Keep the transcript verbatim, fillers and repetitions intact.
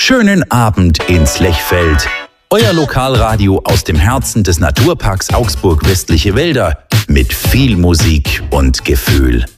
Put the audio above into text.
Schönen Abend ins Lechfeld. Euer Lokalradio aus dem Herzen des Naturparks Augsburg-Westliche Wälder mit viel Musik und Gefühl.